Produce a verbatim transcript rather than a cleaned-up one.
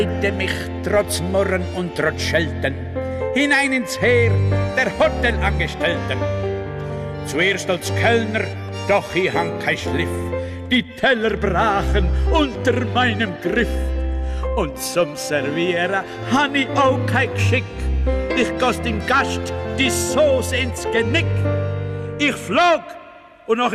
begleite mich trotz Murren und trotz Schelten hinein ins Heer der Hotelangestellten. Zuerst als Kellner, doch ich hang kein Schliff, die Teller brachen unter meinem Griff. Und zum Servieren han ich auch kein Geschick, ich goss dem Gast die Sauce ins Genick. Ich flog und noch